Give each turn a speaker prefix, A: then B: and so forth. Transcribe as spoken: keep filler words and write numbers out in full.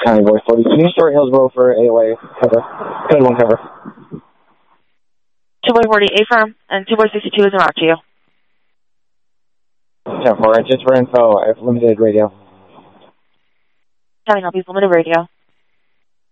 A: County Voice forty. Can you store Hillsborough for A O A cover? Code one cover.
B: two boy forty, affirm, and two boy sixty-two is around to you.
A: ten four, just for info, I have limited radio.
B: County Northeast, limited radio.